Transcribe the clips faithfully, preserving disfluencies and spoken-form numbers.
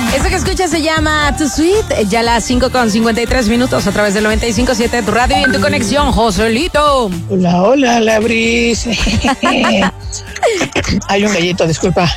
Esto que escuchas se llama Too Sweet, ya las cinco con cincuenta y tres minutos a través del noventa y cinco punto siete de tu radio y en tu conexión, Joselito. Hola, hola, la brisa. Hay un gallito, disculpa.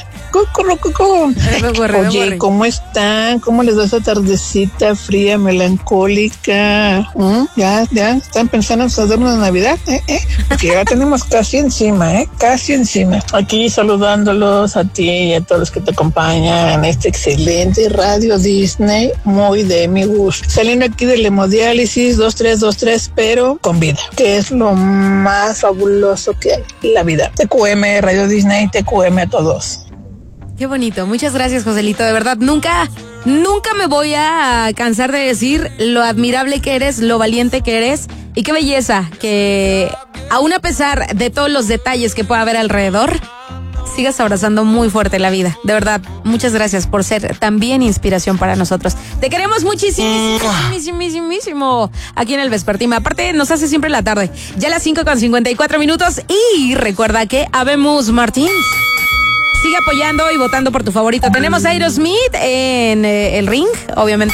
Oye, ¿cómo están? ¿Cómo les va esa tardecita fría, melancólica? ¿Mm? ¿Ya, ya están pensando en hacernos de Navidad? ¿Eh? ¿Eh? Porque ya tenemos casi encima, ¿eh? Casi encima. Aquí saludándolos a ti y a todos los que te acompañan en este excelente Radio Disney, muy de mi gusto. Saliendo aquí del hemodiálisis dos tres dos tres, pero con vida, que es lo más fabuloso que hay, la vida. T Q M, Radio Disney, T Q M a todos. Qué bonito, muchas gracias, Joselito, de verdad, nunca, nunca me voy a cansar de decir lo admirable que eres, lo valiente que eres y qué belleza que aún a pesar de todos los detalles que pueda haber alrededor, sigas abrazando muy fuerte la vida, de verdad, muchas gracias por ser también inspiración para nosotros. Te queremos muchísimo, muchísimo aquí en el Vespertime, aparte nos hace siempre la tarde, ya las cinco con cincuenta y cuatro minutos y recuerda que habemos Martín. Sigue apoyando y votando por tu favorito. Tenemos a Aerosmith en eh, el ring, obviamente.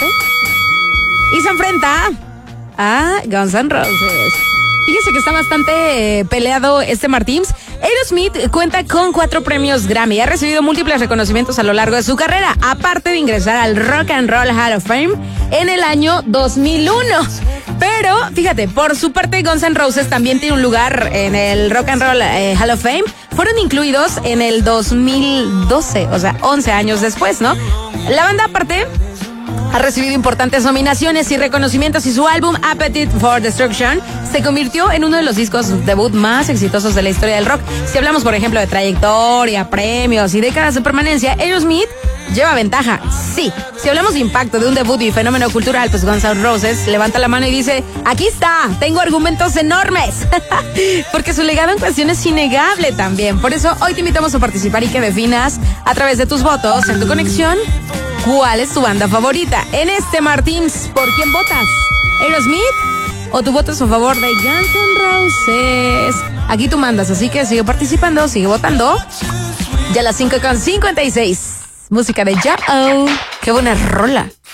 Y se enfrenta a Guns N' Roses. Fíjese que está bastante eh, peleado este Martins. Aerosmith cuenta con cuatro premios Grammy. Ha recibido múltiples reconocimientos a lo largo de su carrera, aparte de ingresar al Rock and Roll Hall of Fame en el año dos mil uno. Pero, fíjate, por su parte Guns N' Roses también tiene un lugar en el Rock and Roll eh, Hall of Fame. Fueron incluidos en el dos mil doce, o sea, once años después, ¿no? La banda aparte ha recibido importantes nominaciones y reconocimientos y su álbum Appetite for Destruction se convirtió en uno de los discos debut más exitosos de la historia del rock. Si hablamos, por ejemplo, de trayectoria, premios y décadas de permanencia, Aerosmith lleva ventaja, sí. Si hablamos de impacto de un debut y fenómeno cultural, pues Guns N' Roses levanta la mano y dice, aquí está, tengo argumentos enormes. Porque su legado en cuestión es innegable también. Por eso hoy te invitamos a participar y que definas a través de tus votos en tu conexión cuál es tu banda favorita. En este Martins, ¿por quién votas? ¿Aerosmith? ¿O tu voto es a favor de Guns N' Roses? Aquí tú mandas, así que sigue participando, sigue votando. Ya las cinco con cincuenta y seis. Música de Ja-Oh. Qué buena rola.